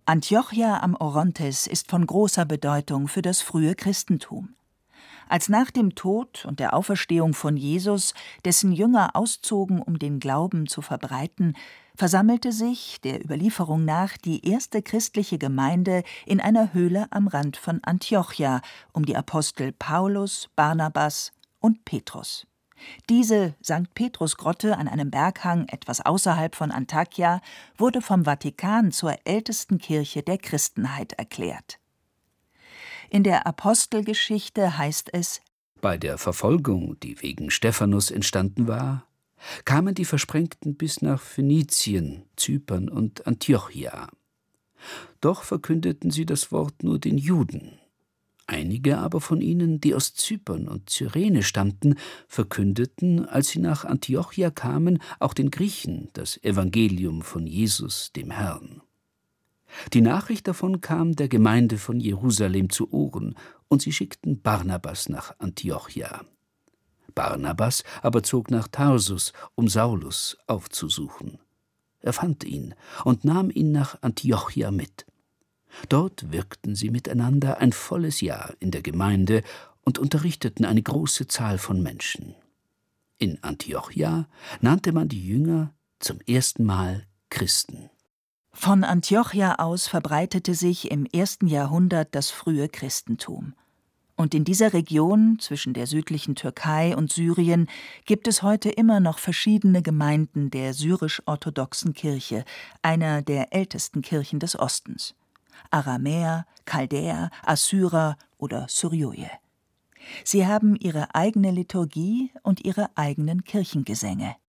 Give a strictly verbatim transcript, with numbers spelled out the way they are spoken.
Antiochia am Orontes ist von großer Bedeutung für das frühe Christentum. Als nach dem Tod und der Auferstehung von Jesus dessen Jünger auszogen, um den Glauben zu verbreiten, versammelte sich, der Überlieferung nach, die erste christliche Gemeinde in einer Höhle am Rand von Antiochia um die Apostel Paulus, Barnabas und Petrus. Diese Sankt Petrus-Grotte an einem Berghang etwas außerhalb von Antakya wurde vom Vatikan zur ältesten Kirche der Christenheit erklärt. In der Apostelgeschichte heißt es: Bei der Verfolgung, die wegen Stephanus entstanden war, kamen die Versprengten bis nach Phönizien, Zypern und Antiochia. Doch verkündeten sie das Wort nur den Juden. Einige aber von ihnen, die aus Zypern und Cyrene stammten, verkündeten, als sie nach Antiochia kamen, auch den Griechen das Evangelium von Jesus, dem Herrn. Die Nachricht davon kam der Gemeinde von Jerusalem zu Ohren, und sie schickten Barnabas nach Antiochia. Barnabas aber zog nach Tarsus, um Saulus aufzusuchen. Er fand ihn und nahm ihn nach Antiochia mit. Dort wirkten sie miteinander ein volles Jahr in der Gemeinde und unterrichteten eine große Zahl von Menschen. In Antiochia nannte man die Jünger zum ersten Mal Christen. Von Antiochia aus verbreitete sich im ersten Jahrhundert das frühe Christentum. Und in dieser Region zwischen der südlichen Türkei und Syrien gibt es heute immer noch verschiedene Gemeinden der syrisch-orthodoxen Kirche, einer der ältesten Kirchen des Ostens: Aramäer, Chaldäer, Assyrer oder Syriöe. Sie haben ihre eigene Liturgie und ihre eigenen Kirchengesänge.